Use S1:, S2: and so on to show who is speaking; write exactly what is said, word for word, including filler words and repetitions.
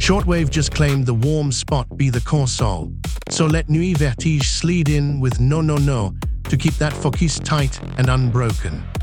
S1: Shortwave just claimed the warm spot be the console, so let Nuit Vertige slide in with No No No to keep that focus tight and unbroken.